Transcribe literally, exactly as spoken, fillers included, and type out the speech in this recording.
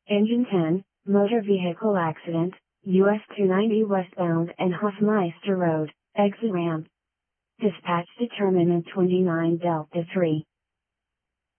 Engine ten, motor vehicle accident, U S two ninety westbound and Hofmeister Road, exit ramp. Dispatch determinant twenty-nine Delta three.